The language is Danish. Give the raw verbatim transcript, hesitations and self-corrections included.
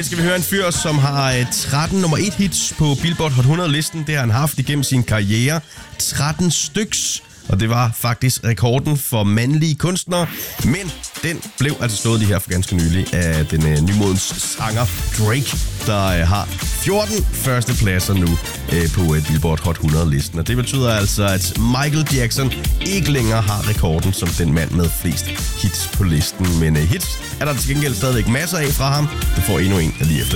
skal vi høre en fyr, som har tretten nummer et hits på Billboard Hot hundrede-listen. Det har han haft igennem sin karriere. tretten styks. Og det var faktisk rekorden for mandlige kunstnere. Men den blev altså slået lige her for ganske nylig af den øh, nymodens sanger Drake, der øh, har fjorten førstepladser nu øh, på øh, Billboard Hot hundrede-listen. Og det betyder altså, at Michael Jackson ikke længere har rekorden som den mand med flest hits på listen. Men øh, hits er der til gengæld stadigvæk masser af fra ham. Du får endnu en lige efter.